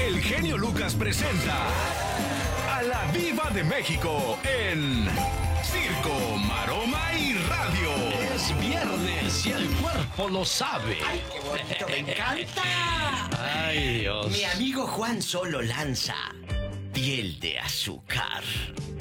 el genio Lucas presenta a la Diva de México en Circo, Maroma y Radio. Es viernes y el cuerpo lo sabe. ¡Ay, qué bonito! ¡Me encanta! Ay, Dios. Mi amigo Juan Solo lanza Piel de Azúcar.